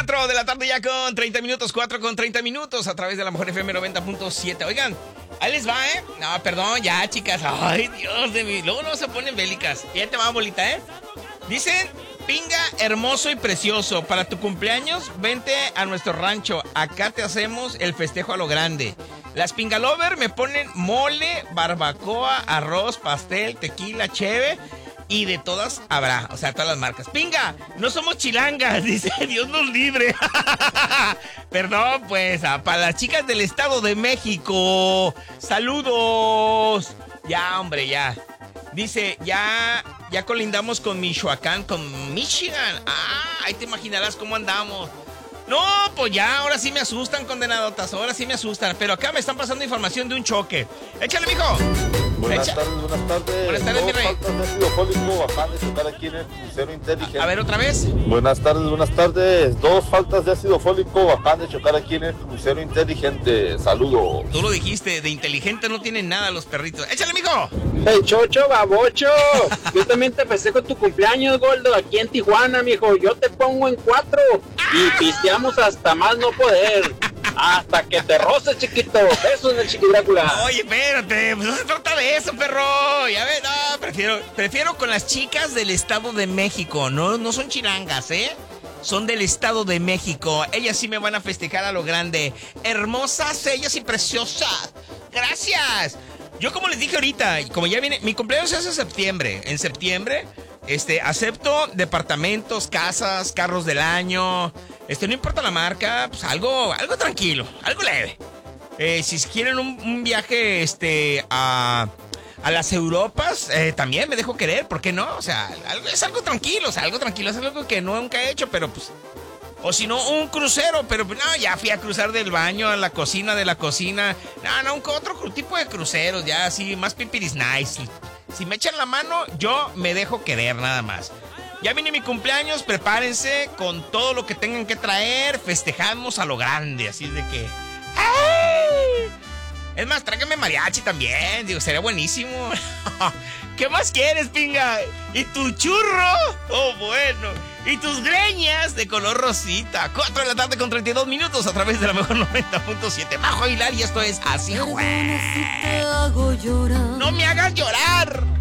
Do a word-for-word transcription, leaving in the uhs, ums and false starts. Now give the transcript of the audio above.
cuatro de la tarde ya con treinta minutos, cuatro con treinta minutos a través de la Mejor F M noventa punto siete. Oigan, ahí les va, ¿eh? No, perdón, ya, chicas. Ay, Dios de mí. Luego no se ponen bélicas. Ya te va, bolita, ¿eh? Dicen, pinga hermoso y precioso. Para tu cumpleaños, vente a nuestro rancho. Acá te hacemos el festejo a lo grande. Las Pingalover me ponen mole, barbacoa, arroz, pastel, tequila, cheve. Y de todas habrá, o sea, todas las marcas. Pinga, no somos chilangas, dice, Dios nos libre. Perdón, pues, ah, para las chicas del Estado de México. Saludos. Ya, hombre, ya. Dice, ya, ya colindamos con Michoacán, con Michigan. Ah, ahí te imaginarás cómo andamos. No, pues ya, ahora sí me asustan, condenadotas, ahora sí me asustan. Pero acá me están pasando información de un choque. Échale, mijo. Buenas Echa. tardes, buenas tardes. Buenas tardes, mi rey. Faltas de ácido fólico, acaban de chocar aquí en el crucero inteligente. A ver, otra vez. Buenas tardes, buenas tardes. Dos faltas de ácido fólico, acaban de chocar aquí en el crucero inteligente. Saludos. Tú lo dijiste, de inteligente no tienen nada los perritos. Échale, mijo. ¡Hey, chocho, babocho! Yo también te festejo tu cumpleaños, Goldo, aquí en Tijuana, mijo. Yo te pongo en cuatro y pisteamos hasta más no poder. Hasta que te roces, chiquito. Besos en el Chiqui Drácula. Oye, espérate, pues no se trata de eso, perro. Ya ves, no, prefiero, prefiero con las chicas del Estado de México. No, no son chilangas, ¿eh? Son del Estado de México. Ellas sí me van a festejar a lo grande. Hermosas, ellas y preciosas. Gracias. Yo, como les dije ahorita, como ya viene, mi cumpleaños es en septiembre. En septiembre, este, acepto departamentos, casas, carros del año. Este, no importa la marca, pues algo, algo tranquilo, algo leve. Eh, si quieren un, un viaje, este, a, a las Europas, eh, también me dejo querer, ¿por qué no? O sea, algo, es algo tranquilo, o sea, algo tranquilo, es algo que nunca he hecho, pero pues... O si no, un crucero, pero no, ya fui a cruzar del baño a la cocina, de la cocina. No, no, un, otro tipo de cruceros, ya así, más pipiris nice. Si me echan la mano, yo me dejo querer nada más. Ya viene mi cumpleaños, prepárense con todo lo que tengan que traer. Festejamos a lo grande, así de que... ¡Ay! Es más, tráigame mariachi también, digo, sería buenísimo. ¿Qué más quieres, pinga? ¿Y tu churro? Oh, bueno. Y tus greñas de color rosita. cuatro de la tarde con treinta y dos minutos a través de la Mejor noventa punto siete. Majo Aguilar y esto es Así Jue. Perdona si te hago llorar. ¡No me hagas llorar!